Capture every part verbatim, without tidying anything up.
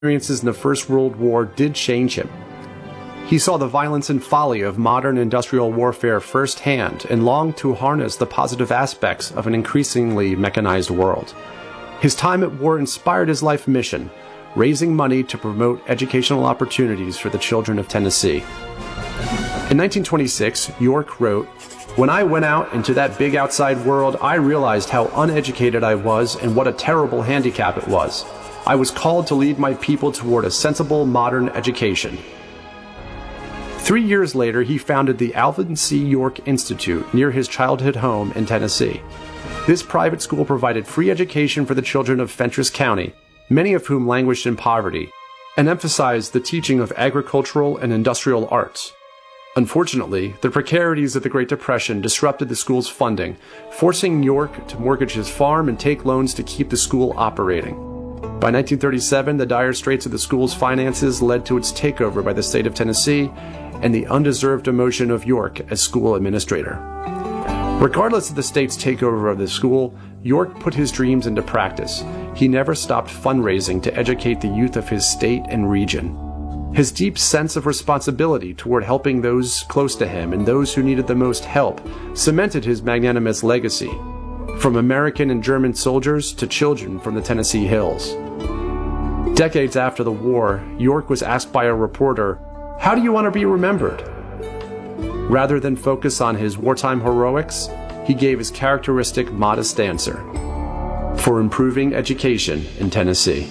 experiences in the First World War did change him. He saw the violence and folly of modern industrial warfare firsthand and longed to harness the positive aspects of an increasingly mechanized world. His time at war inspired his life mission, raising money to promote educational opportunities for the children of Tennessee. In nineteen twenty-six, York wrote, "When I went out into that big outside world, I realized how uneducated I was and what a terrible handicap it was. I was called to lead my people toward a sensible, modern education." Three years later, he founded the Alvin C. York Institute near his childhood home in Tennessee. This private school provided free education for the children of Fentress County, many of whom languished in poverty, and emphasized the teaching of agricultural and industrial arts. Unfortunately, the precarities of the Great Depression disrupted the school's funding, forcing York to mortgage his farm and take loans to keep the school operating. By nineteen thirty-seven, the dire straits of the school's finances led to its takeover by the state of Tennessee and the undeserved demotion of York as school administrator. Regardless of the state's takeover of the school, York put his dreams into practice. He never stopped fundraising to educate the youth of his state and region. His deep sense of responsibility toward helping those close to him and those who needed the most help cemented his magnanimous legacy, from American and German soldiers to children from the Tennessee hills. Decades after the war, York was asked by a reporter, "How do you want to be remembered?" Rather than focus on his wartime heroics, he gave his characteristic modest answer: "For improving education in Tennessee."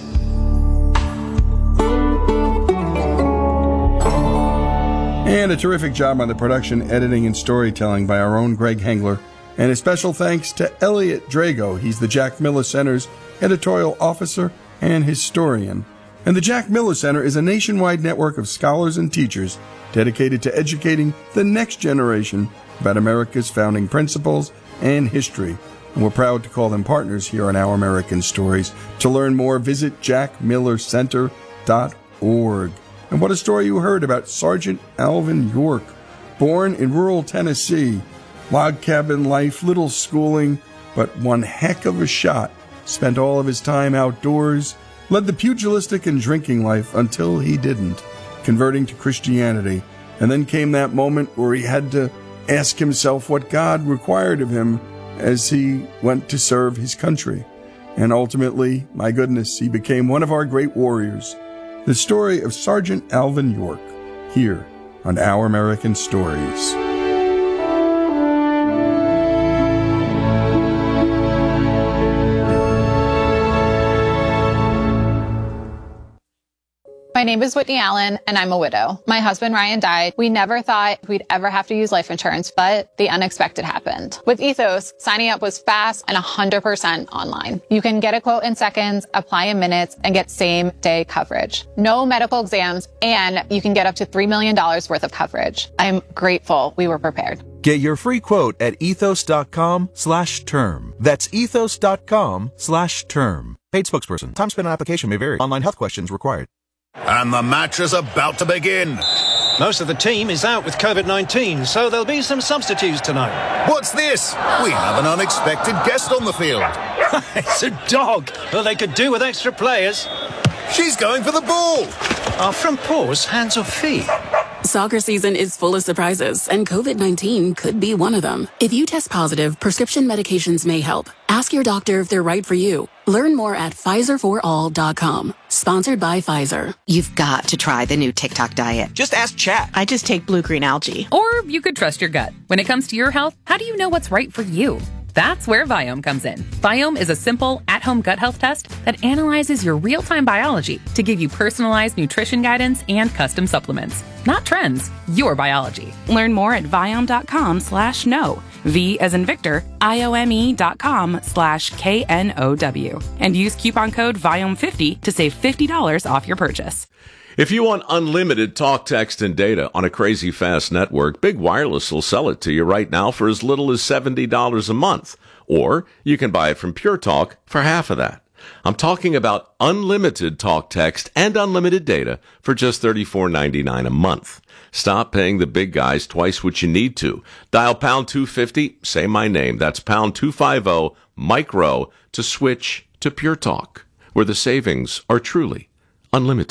And a terrific job on the production, editing, and storytelling by our own Greg Hengler. And a special thanks to Elliot Drago. He's the Jack Miller Center's editorial officer and historian. And the Jack Miller Center is a nationwide network of scholars and teachers dedicated to educating the next generation about America's founding principles and history. And we're proud to call them partners here on Our American Stories. To learn more, visit jack miller center dot org. And what a story you heard about Sergeant Alvin York, born in rural Tennessee. Log cabin life, little schooling, but one heck of a shot. Spent all of his time outdoors, led the pugilistic and drinking life until he didn't, converting to Christianity. And then came that moment where he had to ask himself what God required of him as he went to serve his country. And ultimately, my goodness, he became one of our great warriors. The story of Sergeant Alvin York, here on Our American Stories. My name is Whitney Allen, and I'm a widow. My husband, Ryan, died. We never thought we'd ever have to use life insurance, but the unexpected happened. With Ethos, signing up was fast and one hundred percent online. You can get a quote in seconds, apply in minutes, and get same-day coverage. No medical exams, and you can get up to three million dollars worth of coverage. I'm grateful we were prepared. Get your free quote at ethos.com slash term. That's ethos.com slash term. Paid spokesperson. Time spent on application may vary. Online health questions required. And the match is about to begin. Most of the team is out with covid nineteen, so there'll be some substitutes tonight. What's this? We have an unexpected guest on the field. It's a dog. Well, they could do with extra players. She's going for the ball. Are front paws hands or feet? Soccer season is full of surprises, and covid nineteen could be one of them. If you test positive, prescription medications may help. Ask your doctor if they're right for you. Learn more at Pfizer for all dot com. Sponsored by Pfizer. You've got to try the new TikTok diet. Just ask Chat. I just take blue-green algae. Or you could trust your gut. When it comes to your health, how do you know what's right for you? That's where Viome comes in. Viome is a simple, at-home gut health test that analyzes your real-time biology to give you personalized nutrition guidance and custom supplements. Not trends, your biology. Learn more at Viome.com slash no. V as in Victor, I-O-M-E dot com slash K N O W. And use coupon code Viome fifty to save fifty dollars off your purchase. If you want unlimited talk, text, and data on a crazy fast network, Big Wireless will sell it to you right now for as little as seventy dollars a month. Or you can buy it from Pure Talk for half of that. I'm talking about unlimited talk, text, and unlimited data for just thirty-four ninety-nine a month. Stop paying the big guys twice what you need to. Dial pound two fifty, say my name. That's pound two fifty, micro, to switch to Pure Talk, where the savings are truly Unlimited.